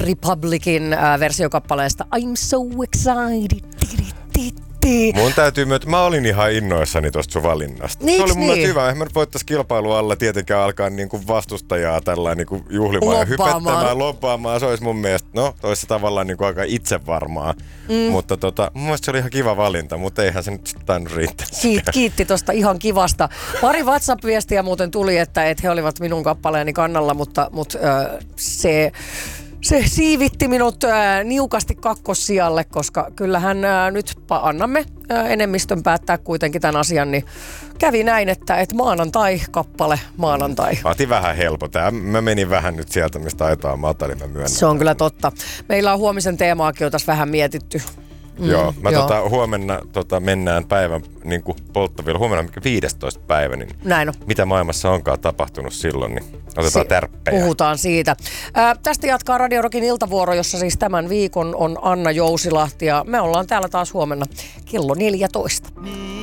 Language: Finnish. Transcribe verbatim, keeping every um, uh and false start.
Republicin äh, versiokappaleesta I'm so excited. Mun täytyy myöntää, mä olin ihan innoissani tosta sun valinnasta. Niiks se oli mun niin? mielestä hyvä. Eihän me voittaisi kilpailun alla tietenkään alkaa niinku vastustajaa tällainen niinku juhlimaan ja hypettämään, lobbaamaan. Se olisi mun mielestä, no, toisi tavallaan niinku aika itsevarmaa. Mm. Mutta tota, mun mielestä se oli ihan kiva valinta, mutta eihän se nyt tainnut riittää. Kiit, kiitti tosta ihan kivasta. Pari WhatsApp-viestiä muuten tuli, että et he olivat minun kappaleeni kannalla, mutta, mutta äh, se... Se siivitti minut ää, niukasti kakkossijalle, koska kyllähän ää, nyt annamme ää, enemmistön päättää kuitenkin tämän asian, niin kävi näin, että et maanantai-kappale, maanantai. Mä otin vähän helppo. Tää, mä menin vähän nyt sieltä, mistä aitaa matalin, mä myönnän. Se on kyllä totta. Meillä on huomisen teemaakin jo tässä vähän mietitty. Mm, joo, mä joo. Tota, huomenna tota, mennään päivän niin polttavilla. Huomenna viidestoista päivä, niin näin on. Mitä maailmassa onkaan tapahtunut silloin, niin otetaan si- tärppejä. Puhutaan siitä. Ää, tästä jatkaa Radio Rockin iltavuoro, jossa siis tämän viikon on Anna Jousilahti ja me ollaan täällä taas huomenna kello neljätoista.